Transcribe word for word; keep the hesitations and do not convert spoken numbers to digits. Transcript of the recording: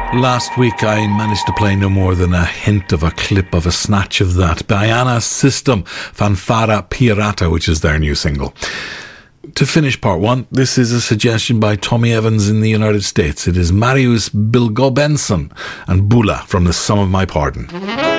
Last week I managed to play no more than a hint of a clip of a snatch of that. Diana System, Fanfara Pirata, which is their new single. To finish part one, this is a suggestion by Tommy Evans in the United States. It is Marius Bilgobenson and Bula from The Sum of My Pardon.